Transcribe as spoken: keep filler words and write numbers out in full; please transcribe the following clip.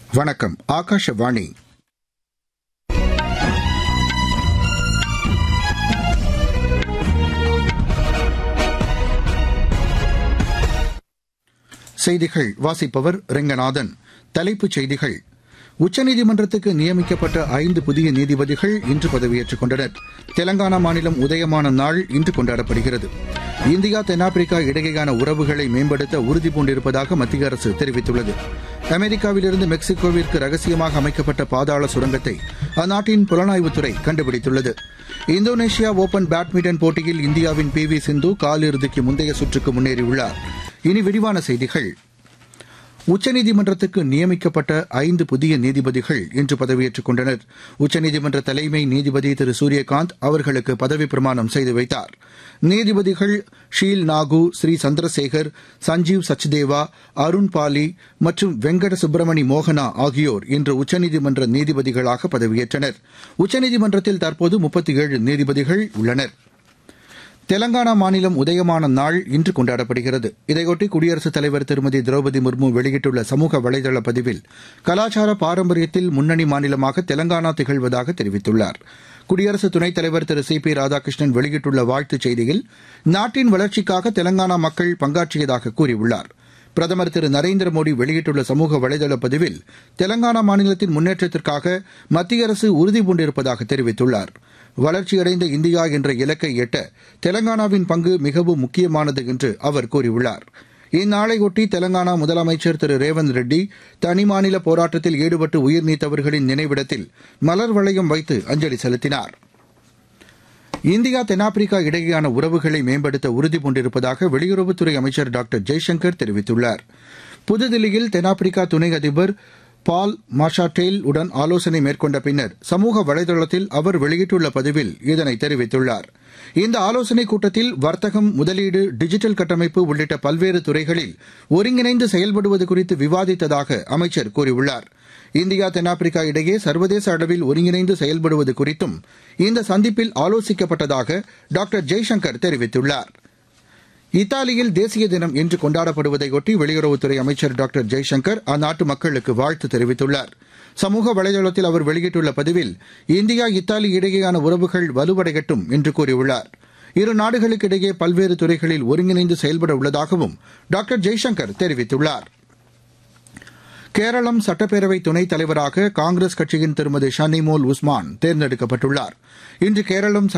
வணக்கம். ஆகாஷவாணி. செய்திகள் வாசிப்பவர் ரெங்கநாதன். தலைப்புச் செய்திகள். உச்சநீதிமன்றத்துக்கு நியமிக்கப்பட்ட ஐந்து புதிய நீதிபதிகள் இன்று பதவியேற்றுக் கொண்டனர். தெலங்கானா மாநிலம் உதயமான நாள் இன்று கொண்டாடப்படுகிறது. இந்தியா தென்னாப்பிரிக்கா இடையேயான உறவுகளை மேம்படுத்த உறுதிபூண்டிருப்பதாக மத்திய அரசு தெரிவித்துள்ளது. அமெரிக்காவிலிருந்து மெக்சிகோவிற்கு ரகசியமாக அமைக்கப்பட்ட பாதாள சுரங்கத்தை அந்நாட்டின் புலனாய்வுத்துறை கண்டுபிடித்துள்ளது. இந்தோனேஷியா ஒபன் பேட்மிண்டன் போட்டியில் இந்தியாவின் பி வி சிந்து காலிறுதிக்கு முந்தைய சுற்றுக்கு முன்னேறியுள்ளார். இனி விரிவான செய்திகள். உச்சநீதிமன்றத்துக்கு நியமிக்கப்பட்ட ஐந்து புதிய நீதிபதிகள் இன்று பதவியேற்றுக் கொண்டனர். உச்சநீதிமன்ற தலைமை நீதிபதி திரு சூரியகாந்த் அவர்களுக்கு பதவிப் பிரமாணம் செய்து வைத்தார். நீதிபதிகள் ஷீல் நாகு, ஸ்ரீ சந்திரசேகர், சஞ்சீவ் சச்தேவா, அருண் பாலி மற்றும் வெங்கட சுப்பிரமணி மோகனா ஆகியோர் இன்று உச்சநீதிமன்ற நீதிபதிகளாக பதவியேற்றனர். உச்சநீதிமன்றத்தில் தற்போது முப்பத்தி ஏழு நீதிபதிகள் உள்ளனர். தெலங்கானா மாநிலம் உதயமான நாள் இன்று கொண்டாடப்படுகிறது. இதையொட்டி குடியரசுத் தலைவர் திருமதி திரௌபதி முர்மு வெளியிட்டுள்ள சமூக வலைதள பதிவில் கலாச்சார பாரம்பரியத்தில் முன்னணி மாநிலமாக தெலங்கானா திகழ்வதாக தெரிவித்துள்ளார். குடியரசு துணைத் தலைவர் திரு சி பி ராதாகிருஷ்ணன் வெளியிட்டுள்ள வாழ்த்துச் செய்தியில் நாட்டின் வளர்ச்சிக்காக தெலங்கானா மக்கள் பங்காற்றியதாக கூறியுள்ளார். பிரதமர் திரு நரேந்திர மோடி வெளியிட்டுள்ள சமூக வலைதள பதிவில் தெலங்கானா மாநிலத்தின் முன்னேற்றத்திற்காக மத்திய அரசு உறுதிபூண்டிருப்பதாக தெரிவித்துள்ளார். வளர்ச்சியடைந்த இந்தியா என்ற இலக்கை எட்ட தெலங்கானாவின் பங்கு மிகவும் முக்கியமானது என்று அவர் கூறியுள்ளார். இந்நாளையொட்டி தெலங்கானா முதலமைச்சர் திரு ரேவந்த் ரெட்டி தனிமாநில போராட்டத்தில் ஈடுபட்டு உயிர் நீத்தவர்களின் நினைவிடத்தில் மலர் வளையம் வைத்து அஞ்சலி செலுத்தினார். இந்தியா தென்னாப்பிரிக்கா இடையேயான உறவுகளை மேம்படுத்த உறுதிபூண்டிருப்பதாக வெளியுறவுத்துறை அமைச்சர் டாக்டர் ஜெய்சங்கர் தெரிவித்துள்ளார். புதுதில்லியில் தென்னாப்பிரிக்கா துணை அதிபர் பால் மார்ஷாட்டேல் உடன் ஆலோசனை மேற்கொண்ட பின்னர் சமூக வலைதளத்தில் அவர் வெளியிட்டுள்ள பதிவில் இதனை தெரிவித்துள்ளார். இந்த ஆலோசனைக் கூட்டத்தில் வர்த்தகம், முதலீடு, டிஜிட்டல் கட்டமைப்பு உள்ளிட்ட பல்வேறு துறைகளில் ஒருங்கிணைந்து செயல்படுவது குறித்து விவாதித்ததாக அமைச்சர் கூறியுள்ளார். இந்தியா தென்னாப்பிரிக்கா இடையே சர்வதேச அளவில் ஒருங்கிணைந்து செயல்படுவது குறித்தும் இந்த சந்திப்பில் ஆலோசிக்கப்பட்டதாக டாக்டர் ஜெய்சங்கர் தெரிவித்துள்ளார். இத்தாலியில் தேசிய தினம் இன்று கொண்டாடப்படுவதையொட்டி வெளியுறவுத்துறை அமைச்சர் டாக்டர் ஜெய்சங்கர் அந்நாட்டு மக்களுக்கு வாழ்த்து தெரிவித்துள்ளார். சமூக வலைதளத்தில் அவர் வெளியிட்டுள்ள பதிவில் இந்தியா இத்தாலி இடையேயான உறவுகள் வலுவடையட்டும் என்று கூறியுள்ளார். இரு நாடுகளுக்கு இடையே பல்வேறு துறைகளில் ஒருங்கிணைந்து செயல்பட உள்ளதாகவும் டாக்டர் ஜெய்சங்கர் தெரிவித்துள்ளார். கேரளம் சட்டப்பேரவை துணைத் தலைவராக காங்கிரஸ் கட்சியின் திருமதி ஷனிமோல் உஸ்மான் தேர்ந்தெடுக்கப்பட்டுள்ளார். இன்று கேரளம்